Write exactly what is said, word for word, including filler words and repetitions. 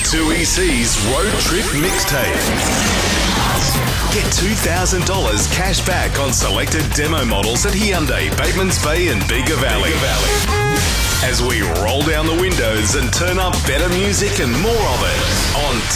two E C's Road Trip Mixtape. Get two thousand dollars cash back on selected demo models at Hyundai, Batemans Bay and Bega Valley. As we roll down the windows and turn up better music and more of it on